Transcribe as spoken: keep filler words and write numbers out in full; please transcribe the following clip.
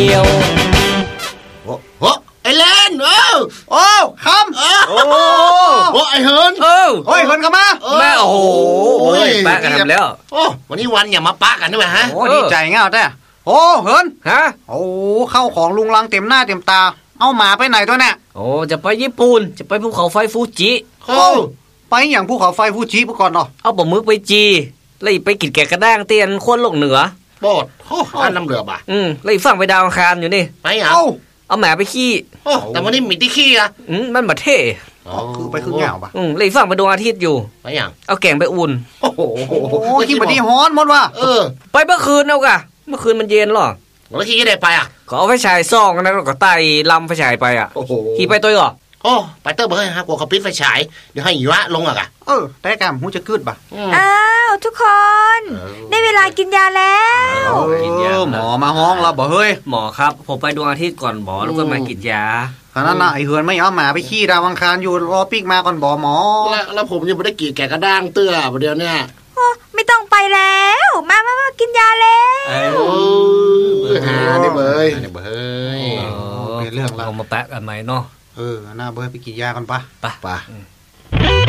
เดียวโอ้โหไอ้เล่นเออโอ้คำโอ้โหไอ้เฮิร์นเออโอ้ยเฮิร์นกันมาแม่โอ้โหเฮ้ยปะกันทำแล้วโอ้วันนี้วันอย่ามาปะกันด้วยฮะโอ้ดีใจเงาแต่โอ้เฮิร์นฮะโอ้เข้าของลุงลังเต็มหน้าเต็มตาเอาหมาไปไหนตัวเนี่ยโอ้จะไปญี่ปุ่นจะไปภูเขาไฟฟูจิโอ้ไปอย่างภูเขาไฟฟูจิพวกก่อนเนาะเอาปลาหมึกไปจีแล้วไปกินแกะกระด้างเตียนขั้วโลกเหนือโบดโอ้อันน้ำเหลือบ่ะอืมแล้วฝั่งไปดาวอังคารอยู่นี่ไปอ่ะเอาแหมไปขี้โอ้แต่วันนี้มีที่ขี้อ่ะอืมมันบ่เท่คือไปคือเงาป่ะอืมเลยฝั่งไปดวงอาทิตย์อยู่ไปอย่างเอาแกงไปอุ่นโอ้โหขี้บดีฮ้อนหมดว่ะเออไปเมื่อคืนเอากะเมื่อคืนมันเย็นหรอแล้วขี้ได้ไปอ่ะก็เอาไฟฉายซ่องนะแล้วก็ไต่ลำไฟฉายไปอ่ะโอ้โหขี่ไปตัวเหรอโอ้ไปเตอร์เบอร์ฮะกลัวเขาปิดไฟฉายเดี๋ยวให้หิวะลงอ่ะกะเออแต่กำหูจะคืดป่ะอ้าวทุกคนได้เวลากินยาแล้วกินยาหมอมาห้องเราบอกเฮ้ยหมอครับผมไปดวงอาทิตย์ก่อนหมอแล้วก็มากินยาขนาดน่ะไอเฮือนไม่เอาหมาไปขี้ดาวอังคารอยู่รอปีกมาก่อนบอกหมอแล้วแล้วผมยังไม่ได้กินแกะกระด้างเตื้อประเดี๋ยวเนี่ยไม่ต้องไปแล้วมามามากินยาแล้วโอ้หานี่เบยนี่เบยเป็นเรื่องเรามาแปะกันไหมเนาะเออหน้าเบยไปกินยากันปะปะปะ